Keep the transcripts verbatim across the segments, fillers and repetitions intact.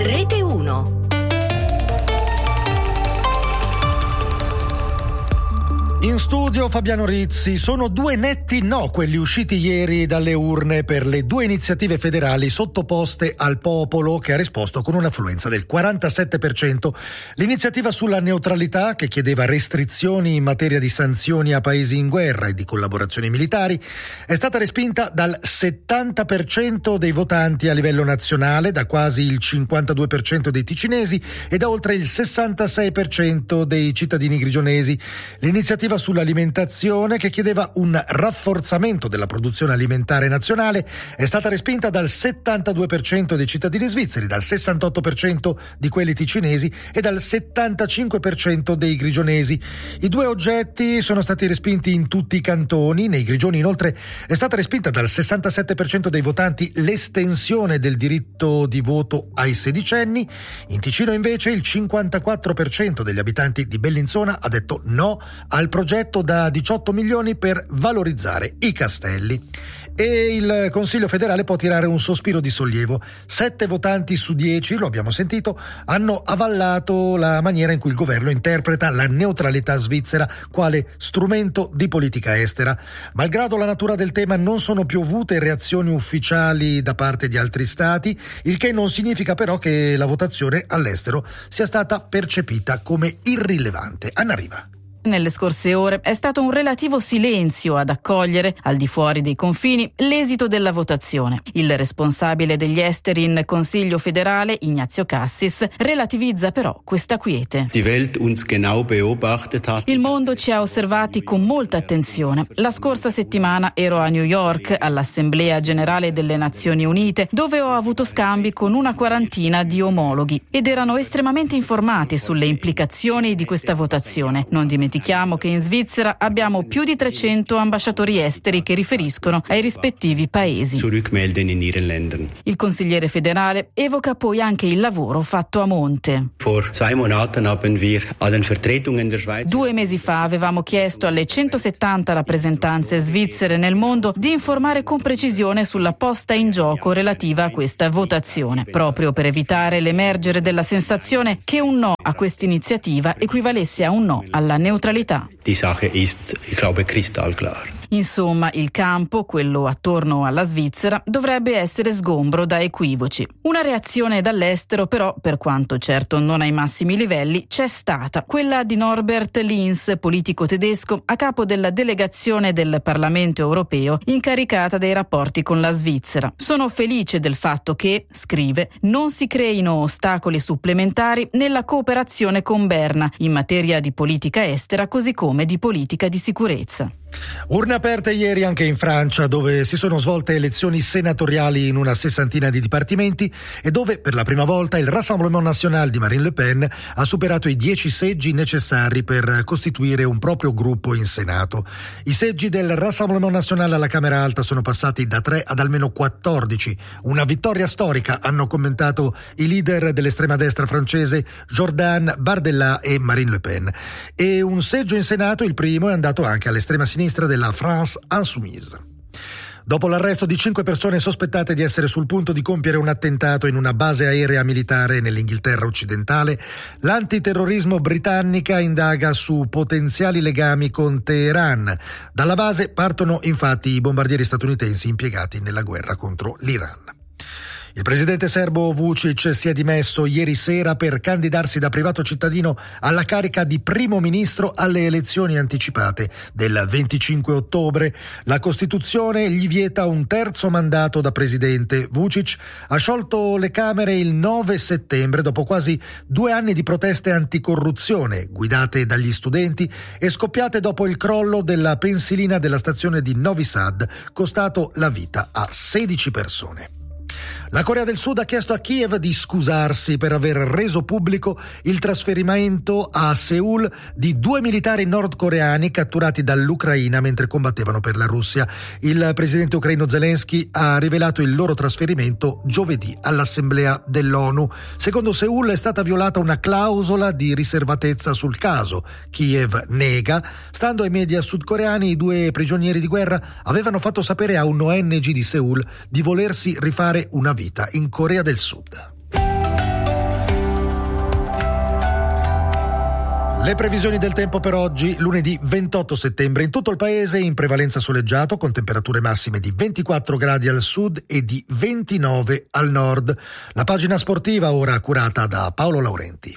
Rete uno. In studio Fabiano Rizzi. Sono due netti no quelli usciti ieri dalle urne per le due iniziative federali sottoposte al popolo, che ha risposto con un'affluenza del quarantasette per cento. L'iniziativa sulla neutralità, che chiedeva restrizioni in materia di sanzioni a paesi in guerra e di collaborazioni militari, è stata respinta dal settanta per cento dei votanti a livello nazionale, da quasi il cinquantadue per cento dei ticinesi e da oltre il sessantasei per cento dei cittadini grigionesi. L'iniziativa sull'alimentazione, che chiedeva un rafforzamento della produzione alimentare nazionale, è stata respinta dal settantadue per cento dei cittadini svizzeri, dal sessantotto per cento di quelli ticinesi e dal settantacinque per cento dei grigionesi. I due oggetti sono stati respinti in tutti i cantoni. Nei Grigioni, inoltre, è stata respinta dal sessantasette per cento dei votanti l'estensione del diritto di voto ai sedicenni. In Ticino, invece, il cinquantaquattro per cento degli abitanti di Bellinzona ha detto no al progetto da diciotto milioni per valorizzare i castelli. E il Consiglio federale può tirare un sospiro di sollievo. Sette votanti su dieci, lo abbiamo sentito, hanno avallato la maniera in cui il governo interpreta la neutralità svizzera quale strumento di politica estera. Malgrado la natura del tema, non sono piovute reazioni ufficiali da parte di altri stati, il che non significa però che la votazione all'estero sia stata percepita come irrilevante. Anna Riva. Nelle scorse ore è stato un relativo silenzio ad accogliere, al di fuori dei confini, l'esito della votazione. Il responsabile degli esteri in Consiglio federale, Ignazio Cassis, relativizza però questa quiete. Il mondo ci ha osservati con molta attenzione. La scorsa settimana ero a New York, all'Assemblea Generale delle Nazioni Unite, dove ho avuto scambi con una quarantina di omologhi ed erano estremamente informati sulle implicazioni di questa votazione. Non dimentichiamo Dimentichiamo che in Svizzera abbiamo più di trecento ambasciatori esteri che riferiscono ai rispettivi paesi. Il consigliere federale evoca poi anche il lavoro fatto a monte. Due mesi fa avevamo chiesto alle centosettanta rappresentanze svizzere nel mondo di informare con precisione sulla posta in gioco relativa a questa votazione, proprio per evitare l'emergere della sensazione che un no a questa iniziativa equivalesse a un no alla neutralità. Die Sache ist, ich glaube, kristallklar. Insomma, il campo, quello attorno alla Svizzera, dovrebbe essere sgombro da equivoci. Una reazione dall'estero, però, per quanto certo non ai massimi livelli, c'è stata. Quella di Norbert Linz, politico tedesco, a capo della delegazione del Parlamento europeo, incaricata dei rapporti con la Svizzera. Sono felice del fatto che, scrive, non si creino ostacoli supplementari nella cooperazione con Berna in materia di politica estera, così come di politica di sicurezza. Urne aperte ieri anche in Francia, dove si sono svolte elezioni senatoriali in una sessantina di dipartimenti e dove per la prima volta il Rassemblement National di Marine Le Pen ha superato i dieci seggi necessari per costituire un proprio gruppo in Senato. I seggi del Rassemblement National alla Camera Alta sono passati da tre ad almeno quattordici. Una vittoria storica, hanno commentato i leader dell'estrema destra francese Jordan Bardella e Marine Le Pen. E un seggio in Senato, il primo, è andato anche all'estrema sinistra della France Insoumise. Dopo l'arresto di cinque persone sospettate di essere sul punto di compiere un attentato in una base aerea militare nell'Inghilterra occidentale, l'antiterrorismo britannica indaga su potenziali legami con Teheran. Dalla base partono infatti i bombardieri statunitensi impiegati nella guerra contro l'Iran. Il presidente serbo Vučić si è dimesso ieri sera per candidarsi da privato cittadino alla carica di primo ministro alle elezioni anticipate del venticinque ottobre. La Costituzione gli vieta un terzo mandato da presidente. Vučić ha sciolto le Camere il nove settembre dopo quasi due anni di proteste anticorruzione guidate dagli studenti e scoppiate dopo il crollo della pensilina della stazione di Novi Sad, costato la vita a sedici persone. La Corea del Sud ha chiesto a Kiev di scusarsi per aver reso pubblico il trasferimento a Seul di due militari nordcoreani catturati dall'Ucraina mentre combattevano per la Russia. Il presidente ucraino Zelensky ha rivelato il loro trasferimento giovedì all'Assemblea dell'ONU. Secondo Seul è stata violata una clausola di riservatezza sul caso. Kiev nega. Stando ai media sudcoreani, i due prigionieri di guerra avevano fatto sapere a un O N G di Seul di volersi rifare una vita in Corea del Sud. Le previsioni del tempo per oggi, lunedì ventotto settembre, in tutto il paese in prevalenza soleggiato con temperature massime di ventiquattro gradi al sud e di ventinove al nord. La pagina sportiva ora curata da Paolo Laurenti.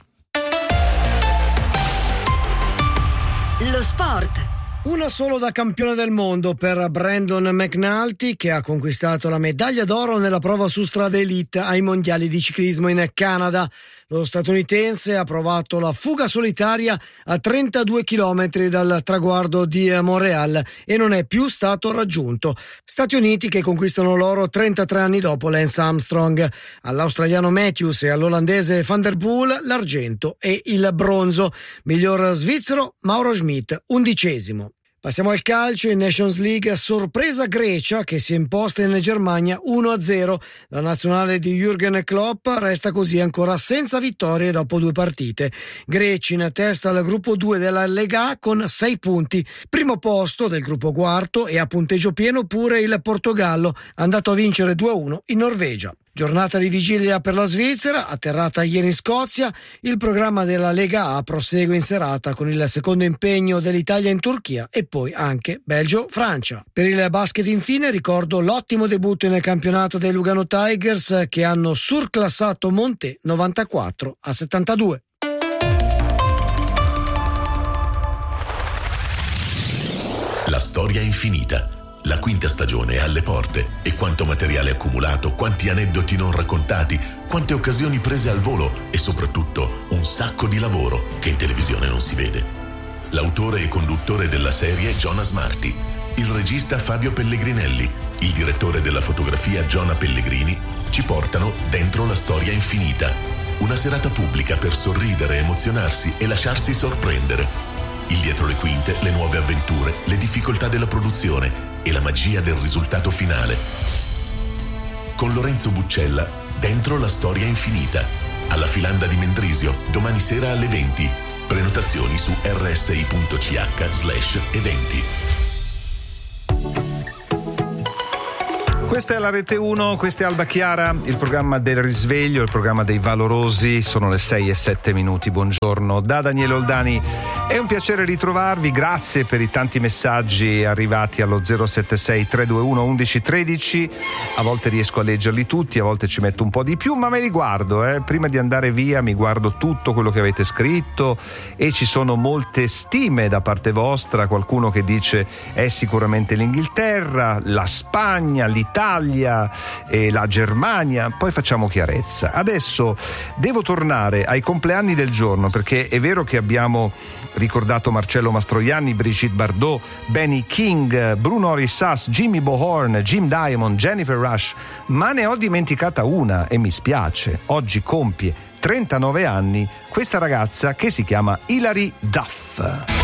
Lo sport. Una solo da campione del mondo per Brandon McNulty, che ha conquistato la medaglia d'oro nella prova su strada elite ai mondiali di ciclismo in Canada. Lo statunitense ha provato la fuga solitaria a trentadue chilometri dal traguardo di Montréal e non è più stato raggiunto. Stati Uniti che conquistano l'oro trentatré anni dopo Lance Armstrong. All'australiano Matthews e all'olandese Van der Poel l'argento e il bronzo. Miglior svizzero Mauro Schmidt, undicesimo. Passiamo al calcio, in Nations League, sorpresa Grecia che si è imposta in Germania uno a zero. La nazionale di Jürgen Klopp resta così ancora senza vittorie dopo due partite. Greci in testa al gruppo due della Lega A con sei punti. Primo posto del gruppo quarto e a punteggio pieno pure il Portogallo, andato a vincere due a uno in Norvegia. Giornata di vigilia per la Svizzera, atterrata ieri in Scozia. Il programma della Lega A prosegue in serata con il secondo impegno dell'Italia in Turchia e poi anche Belgio-Francia. Per il basket infine ricordo l'ottimo debutto nel campionato dei Lugano Tigers che hanno surclassato Monte novantaquattro a settantadue. La storia è infinita. La quinta stagione è alle porte e quanto materiale accumulato, quanti aneddoti non raccontati, quante occasioni prese al volo e soprattutto un sacco di lavoro che in televisione non si vede. L'autore e conduttore della serie è Jonas Marti, il regista Fabio Pellegrinelli, il direttore della fotografia Giona Pellegrini ci portano dentro la storia infinita. Una serata pubblica per sorridere, emozionarsi e lasciarsi sorprendere. Il dietro le quinte, le nuove avventure, le difficoltà della produzione e la magia del risultato finale. Con Lorenzo Buccella, dentro la storia infinita. Alla Filanda di Mendrisio, domani sera alle venti. Prenotazioni su rsi.ch slash eventi. Questa è la Rete uno, questa è Alba Chiara, il programma del risveglio, il programma dei valorosi. Sono le sei e sette minuti. Buongiorno da Daniele Oldani. È un piacere ritrovarvi, grazie per i tanti messaggi arrivati allo zero sette sei tre due uno uno uno uno tre. A volte riesco a leggerli tutti, a volte ci metto un po' di più, ma me li guardo. Eh. Prima di andare via mi guardo tutto quello che avete scritto e ci sono molte stime da parte vostra. Qualcuno che dice è sicuramente l'Inghilterra, la Spagna, l'Italia e la Germania. Poi facciamo chiarezza. Adesso devo tornare ai compleanni del giorno, perché è vero che abbiamo ricordato Marcello Mastroianni, Brigitte Bardot, Benny King, Bruno Rissas, Jimmy Bohorn, Jim Diamond, Jennifer Rush, ma ne ho dimenticata una e mi spiace. Oggi compie trentanove anni questa ragazza che si chiama Hilary Duff.